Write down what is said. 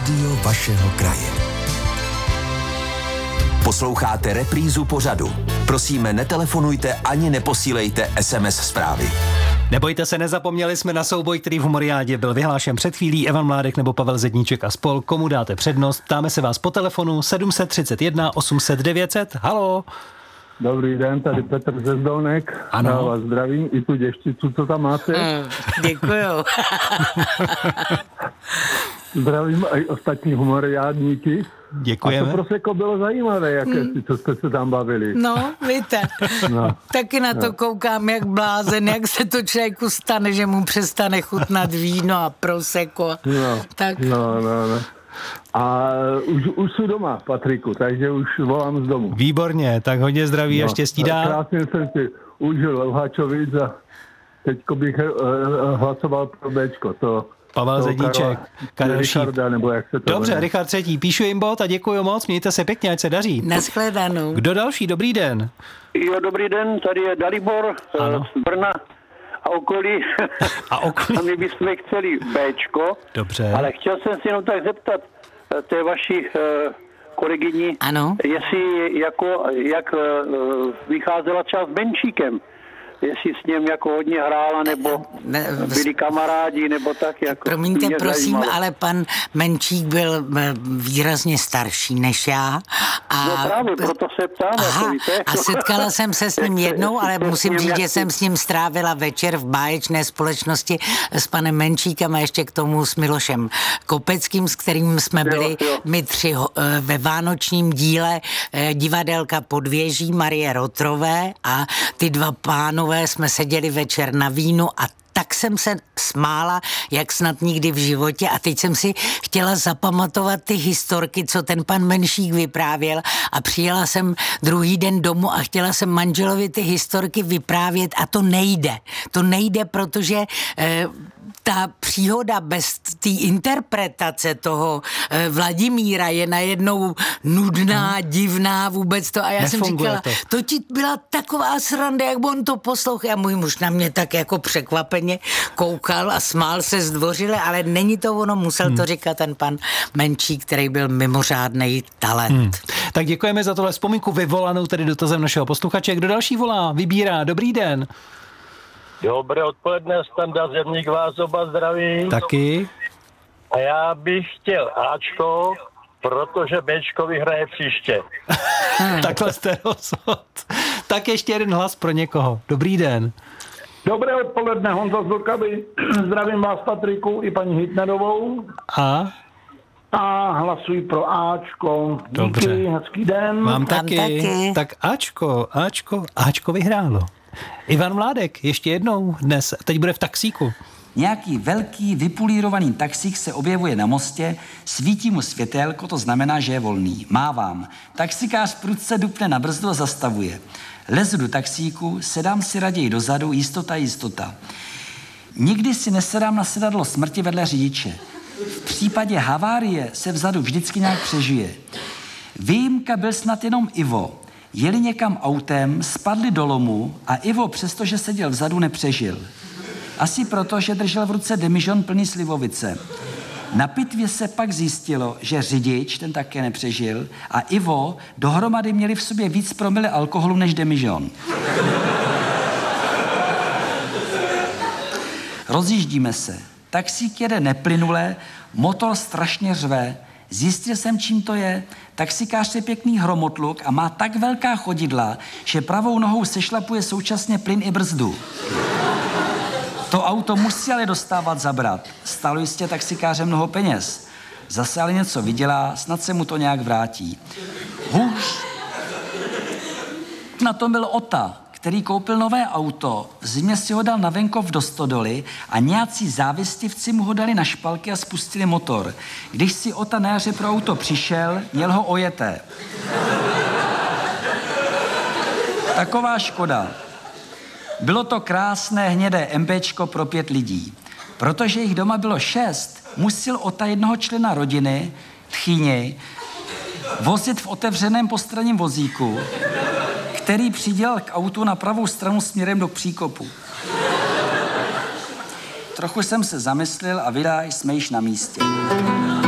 rádio vašeho kraje. Posloucháte reprízu pořadu. Prosíme, netelefonujte ani neposílejte SMS zprávy. Nebojte se, nezapomněli jsme na souboj, který v Humoriádě byl vyhlášen před chvílí. Evan Mládek nebo Pavel Zedníček a spol. Komu dáte přednost? Ptáme se vás po telefonu 731 800 900. Haló. Dobrý den, tady Petr ze Zdolnek. Ano. Já vás zdravím i tu děvčicu, co tam máte. Děkuju. Zdravím i ostatní humoriádníky. Děkujeme. A to proseko bylo zajímavé, co jste se tam bavili. No, víte, taky na to koukám jak blázen, jak se to člověku stane, že mu přestane chutnat víno a proseko. Tak. No. A už jsou doma, Patriku, takže už volám z domu. Výborně, tak hodně zdraví a štěstí dál. Krásně jsem si užil Luhačovic a teďko bych hlasoval pro Bčko. Pavel Zedníček, Karel Šíp. Nebo jak se to Dobře, jmenuje. Richard III. Píšu jim bod a děkuji moc, mějte se pěkně, ať se daří. Nashledanou. Kdo další? Dobrý den. Jo, dobrý den, tady je Dalibor z Brna a okolí. A my bychom chtěli Bčko. Dobře. Ale chtěl jsem si jenom tak zeptat té vaší kolegyni, Ano. jestli jak vycházela čas s Benčíkem. Jestli s ním jako hodně hrála, nebo byli kamarádi, nebo tak jako. Promiňte, mě prosím, zajímalo. ale pan Menčík byl výrazně starší než já. No právě, proto se ptám, jako víte. A setkala jsem se s ním jednou, ale musím říct, že jsem s ním strávila večer v báječné společnosti s panem Menčíkem a ještě k tomu s Milošem Kopeckým, s kterým jsme byli my tři ve vánočním díle divadelka Podvěží Marie Rotrové a ty dva pánové jsme seděli večer na vínu a tak jsem se smála, jak snad nikdy v životě a teď jsem si chtěla zapamatovat ty historky, co ten pan Menšík vyprávěl a přijela jsem druhý den domů a chtěla jsem manželovi ty historky vyprávět a to nejde. To nejde, protože ta příhoda bez té interpretace toho Vladimíra je najednou nudná, divná vůbec to a já jsem říkala, to ti byla taková sranda, jak on to poslouchal a můj muž na mě tak jako překvapeně koukal a smál se zdvořile, ale není to ono, musel to říkat ten pan Menčík, který byl mimořádný talent. Tak děkujeme za tohle vzpomínku vyvolanou tedy dotazem našeho posluchače. Kdo další volá? Vybírá. Dobrý den. Dobré odpoledne, Standa Zemník vás oba zdraví. Taky. A já bych chtěl Ačko, protože Bčko vyhraje příště. Takhle jste rozhod. Tak ještě jeden hlas pro někoho. Dobrý den. Dobré odpoledne, Honza z Vlkavy. Zdravím vás, Patriku, i paní Hitnerovou. A hlasuji pro Ačko. Dobře. Díky, hezký den. Mám taky. Tak Ačko vyhrálo. Ivan Mládek, ještě jednou dnes, teď bude v taxíku. Nějaký velký vypulírovaný taxík se objevuje na mostě, svítí mu světélko, to znamená, že je volný. Mávám. Taxikář prudce dupne na brzdu a zastavuje. Lezu do taxíku, sedám si raději dozadu, jistota. Nikdy si nesedám na sedadlo smrti vedle řidiče. V případě havárie se vzadu vždycky nějak přežije. Výjimka byl snad jenom Ivo. Jeli někam autem, spadli do lomu a Ivo, přestože seděl vzadu, nepřežil. Asi proto, že držel v ruce demižon plný slivovice. Na pitvě se pak zjistilo, že řidič, ten také nepřežil, a Ivo dohromady měli v sobě víc promile alkoholu než demižon. Rozjíždíme se. Taxík jede neplynule, motor strašně řve. Zjistil jsem, čím to je. Taxikář je pěkný hromotluk a má tak velká chodidla, že pravou nohou sešlapuje současně plyn i brzdu. To auto musí ale dostávat zabrat. Stálo jistě taxikáře mnoho peněz. Zase ale něco vydělá, snad se mu to nějak vrátí. Hůř. Na tom byl Ota, který koupil nové auto, v zimě si ho dal na venkov do stodoly a nějací závistivci mu ho dali na špalky a spustili motor. Když si Ota na jaře pro auto přišel, měl ho ojeté. Taková škoda. Bylo to krásné hnědé MBčko pro 5 lidí. Protože jich doma bylo 6, musel Ota jednoho člena rodiny, tchýni, vozit v otevřeném postranním vozíku, který přidělal k autu na pravou stranu směrem do příkopu. Trochu jsem se zamyslel a vydá, jsme již na místě.